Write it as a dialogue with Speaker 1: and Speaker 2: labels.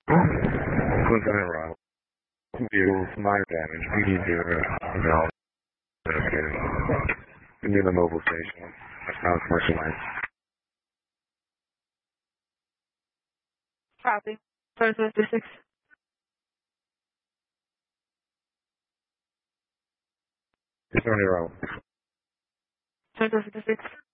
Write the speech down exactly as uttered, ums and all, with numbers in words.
Speaker 1: Lieutenant Rob. Vehicles, minor damage. We need your uh, valve. Okay. We need a mobile station. That's not a commercial line.
Speaker 2: Copy. First fifty-six.
Speaker 1: It's only around.
Speaker 2: First fifty-six.